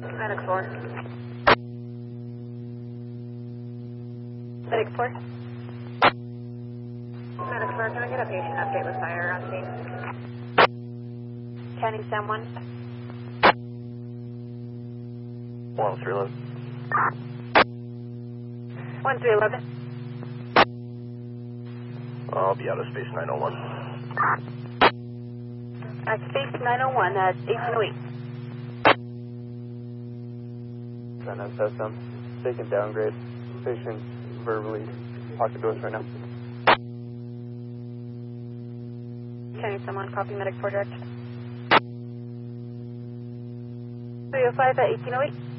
Medic 4. Medic 4. Medic 4, can I get a patient update with fire on scene? County Sam 1. 1311. 1311. I'll be out of space 901. At space 901, that's 1808. Trying to assess them. They can downgrade. Patient verbally talking to us right now. County Sam 1, copy Medic 4 direct. 305 at 1808.